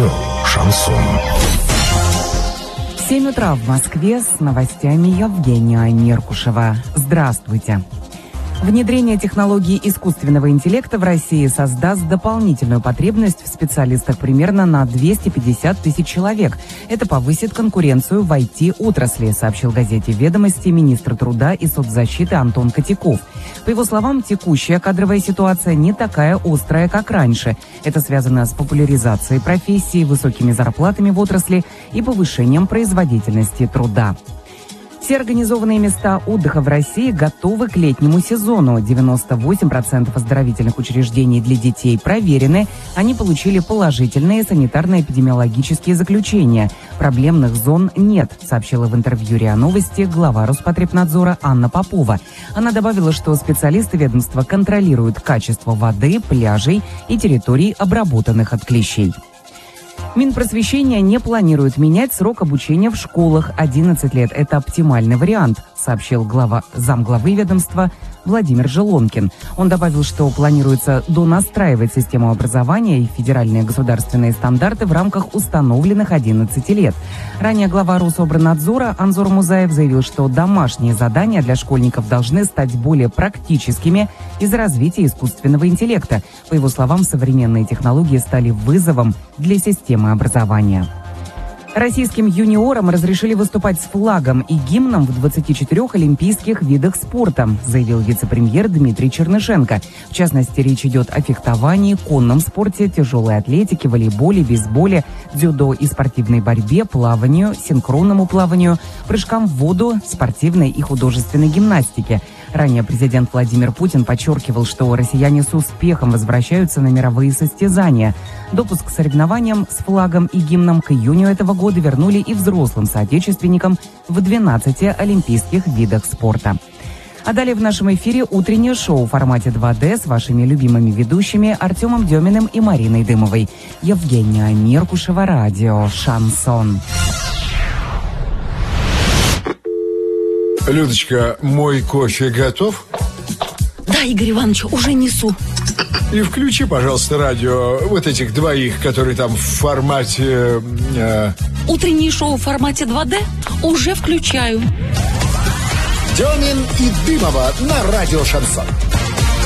Радио «Шансон». 7 утра в Москве, с новостями Евгения Меркушева. Здравствуйте. Внедрение технологий искусственного интеллекта в России создаст дополнительную потребность в специалистах примерно на 250 тысяч человек. Это повысит конкуренцию в IT-отрасли, сообщил газете «Ведомости» министр труда и соцзащиты Антон Котяков. По его словам, текущая кадровая ситуация не такая острая, как раньше. Это связано с популяризацией профессии, высокими зарплатами в отрасли и повышением производительности труда. Все организованные места отдыха в России готовы к летнему сезону. 98% оздоровительных учреждений для детей проверены. Они получили положительные санитарно-эпидемиологические заключения. Проблемных зон нет, сообщила в интервью РИА Новости глава Роспотребнадзора Анна Попова. Она добавила, что специалисты ведомства контролируют качество воды, пляжей и территорий, обработанных от клещей. Минпросвещение не планирует менять срок обучения в школах. 11 лет – это оптимальный вариант, сообщил замглавы ведомства Владимир Желонкин. Он добавил, что планируется донастраивать систему образования и федеральные государственные стандарты в рамках установленных 11 лет. Ранее глава Рособорнадзора Анзор Музаев заявил, что домашние задания для школьников должны стать более практическими из-за развития искусственного интеллекта. По его словам, современные технологии стали вызовом для системы образования. Российским юниорам разрешили выступать с флагом и гимном в 24 олимпийских видах спорта, заявил вице-премьер Дмитрий Чернышенко. В частности, речь идет о фехтовании, конном спорте, тяжелой атлетике, волейболе, бейсболе, дзюдо и спортивной борьбе, плаванию, синхронному плаванию, прыжкам в воду, спортивной и художественной гимнастике. Ранее президент Владимир Путин подчеркивал, что россияне с успехом возвращаются на мировые состязания. Допуск к соревнованиям с флагом и гимном к июню этого года вернули и взрослым соотечественникам в 12 олимпийских видах спорта. А далее в нашем эфире утреннее шоу в формате 2D с вашими любимыми ведущими Артемом Деминым и Мариной Дымовой. Евгения Меркушева, радио «Шансон». Людочка, мой кофе готов? Да, Игорь Иванович, уже несу. И включи, пожалуйста, радио вот этих двоих, которые там в формате... Утреннее шоу в формате 2D уже включаю. Демин и Дымова на радио «Шансон».